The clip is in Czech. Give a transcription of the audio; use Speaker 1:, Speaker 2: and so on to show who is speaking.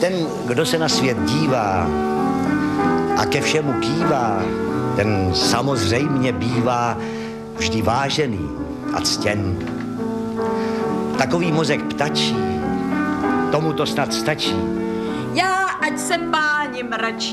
Speaker 1: Ten, kdo se na svět dívá a ke všemu kývá, ten samozřejmě bývá vždy vážený a ctěn. Takový mozek ptačí, tomu to snad stačí.
Speaker 2: Já, ať se páni mračí,